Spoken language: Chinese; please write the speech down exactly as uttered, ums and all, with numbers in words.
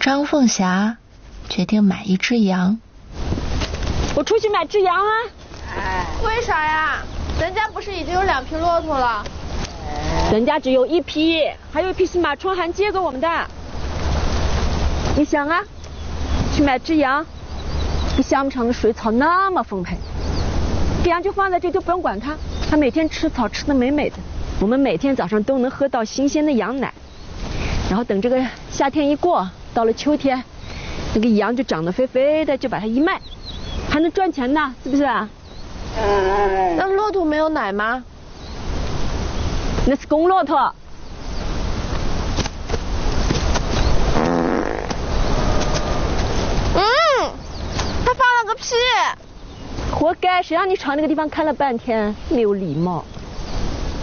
张凤霞决定买一只羊。 我出去买只羊啊！ 为啥呀？人家不是已经有两匹骆驼了？ 人家只有一匹，还有一匹是马春寒借给我们的。你想啊，去买只羊，比项目场的水草那么丰沛，这羊就放在这就不用管它，它每天吃草吃得美美的。我们每天早上都能喝到新鲜的羊奶，然后等这个夏天一过，到了秋天，那个羊就长得肥肥的，就把它一卖，还能赚钱呢，是不是啊？ 那骆驼没有奶吗？ 那是公骆驼。 嗯，它放了个屁。 活该，谁让你闯那个地方看了半天，没有礼貌。